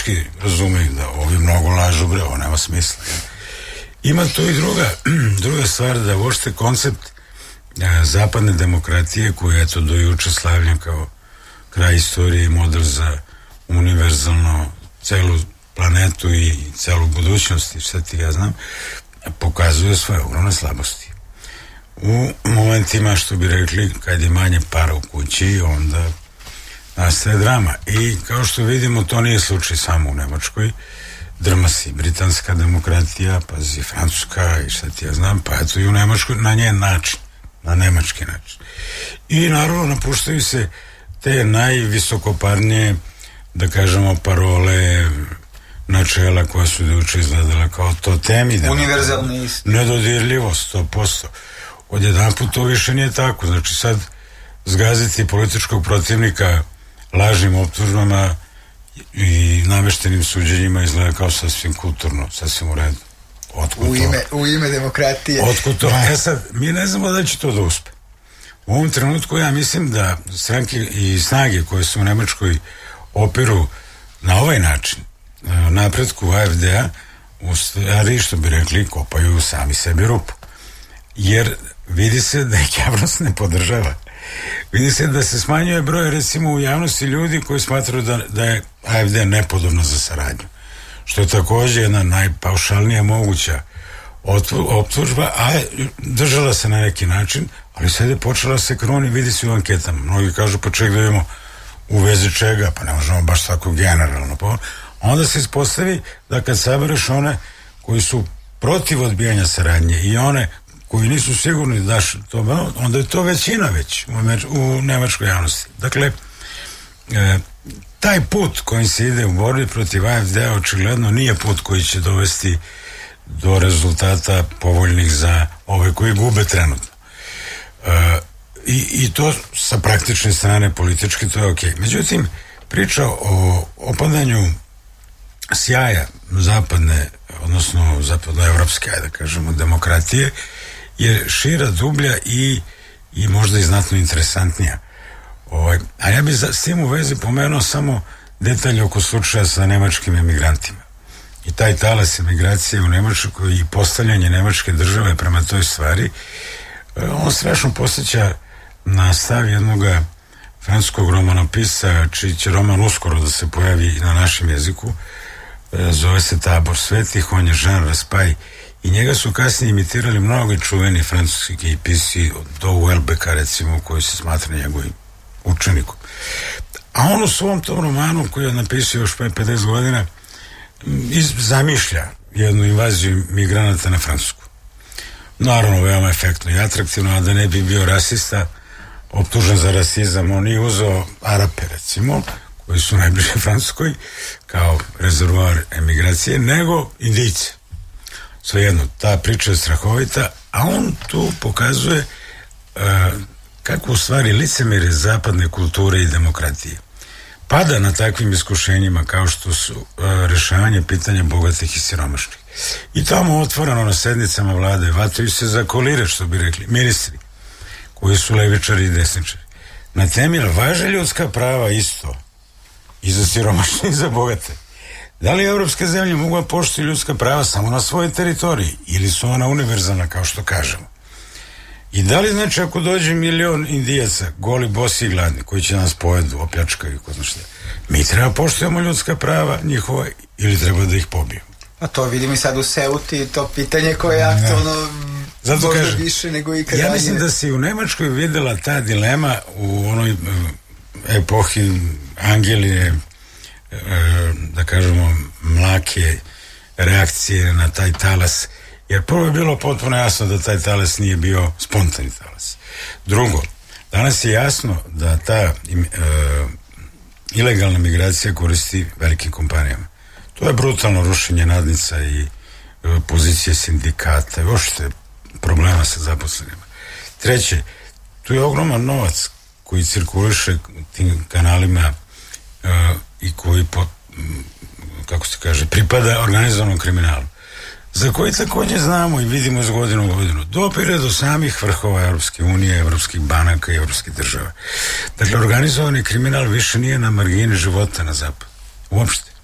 nemački razumeju da ovi mnogo lažu, bre, ovo nema smisla. Ima tu i druga stvar, da uopšte koncept zapadne demokratije, koji je to do juče slavljen kao kraj istorije i model za univerzalno celu planetu i celu budućnost i šta ti ja znam, pokazuje svoje ogromne slabosti. U momentima, što bi rekli, kad je manje para u kući, onda nastaje drama. I kao što vidimo, to nije slučaj samo u Nemačkoj. Drma se britanska demokratija, pazi, francuska i šta ti ja znam, pa eto i u Nemačkoj na njen način, na nemački način. I naravno napuštaju se te najvisokoparnije, da kažemo, parole, načela koja su juče izgledala kao to temi. Univerzalni isti. Nedodirljivost, 100%. Odjedanput to više nije tako. Znači sad zgaziti političkog protivnika lažnim optužbama i nameštenim suđenjima izgleda kao sasvim kulturno, sasvim u redu. U ime demokratije. Otkud to? Sad, mi ne znamo da će to da uspe. U ovom trenutku ja mislim da stranke i snage koje su u Nemačkoj opiru na ovaj način napretku AfD-a, u stvari, što bi rekli, kopaju sami sebi rupu. Jer vidi se da ih javnost ne podržava. Vidi se da se smanjuje broj, recimo, u javnosti ljudi koji smatraju da je AfD nepodobna za saradnju. Što je također jedna najpaušalnija moguća optužba, a držala se na neki način, ali sad je počela se kruni, vidi se u anketama. Mnogi kažu, pa ček da vidimo u vezi čega, pa ne možemo baš tako generalno. Onda se ispostavi da kad sabereš one koji su protiv odbijanja saradnje i one koji nisu sigurni daš to, onda je to većina već u nemačkoj javnosti. Dakle, taj put kojim se ide u borbi protiv AfD-a očigledno nije put koji će dovesti do rezultata povoljnih za ove koji gube trenutno. I to sa praktične strane politički to je okej. Međutim, priča o opadanju sjaja zapadne, odnosno zapadnoevropske, da kažemo, demokratije je šira, dublja i možda i znatno interesantnija. A ja bih s tim u vezi pomenuo samo detalje oko slučaja sa nemačkim emigrantima. I taj talas emigracije u Nemačkoj i postavljanje nemačke države prema toj stvari, on strašno posjeća na stav jednog francuskog romanopisca, čiji će roman uskoro da se pojavi i na našem jeziku. Zove se Tabor svetih, on je Jean Raspail i njega su kasnije imitirali mnogi čuveni francuski pisci, do Welbecka recimo, koji se smatra njegovim učenikom. A on u svom tom romanu, koji je napisao još 50 godina, zamišlja jednu invaziju migranata na Francusku. Naravno, veoma efektno i atraktivno, a da ne bi bio rasista, optužen za rasizam, on je uzeo Arape, recimo, koji su najbliže Francuskoj, kao rezervoar emigracije, nego Indijce. Svejedno, ta priča je strahovita, a on tu pokazuje kako u stvari licemjerje zapadne kulture i demokratije pada na takvim iskušenjima kao što su rešavanje pitanja bogatih i siromašnih. I tamo otvoreno na sednicama vlade vataju se za kolire, što bi rekli, ministri koji su levičari i desničari. Na temi važe ljudska prava isto i za siromašne i za bogate. Da li evropske zemlje mogu poštovati ljudska prava samo na svojoj teritoriji ili su ona univerzalna, kao što kažemo? I da li znači ako dođe 1.000.000 Indijaca, goli, bosi i gladni, koji će nas pojedu, opljačkaju, ko zna šta, mi treba poštujemo ljudska prava njihova ili treba da ih pobijemo? A to vidimo i sad u Seuti, to pitanje koje je aktualno možda više nego ikada. Ja mislim da se i u Nemačkoj videla ta dilema u onoj epohi Angeline, da kažemo, mlake reakcije na taj talas, jer prvo je bilo potpuno jasno da taj talas nije bio spontani talas. Drugo, danas je jasno da ta ilegalna migracija koristi velikim kompanijama. To je brutalno rušenje nadnica i pozicije sindikata i uopšte problema sa zaposlenima. Treće, tu je ogroman novac koji cirkuliše tim kanalima i koji kako se kaže, pripada organizovanom kriminalu, za koji također znamo i vidimo iz godine u godinu, dopire do samih vrhova Europske unije, evropskih banaka i evropskih država. Dakle, organizovani kriminal više nije na margini života na zapadu. Uopšte.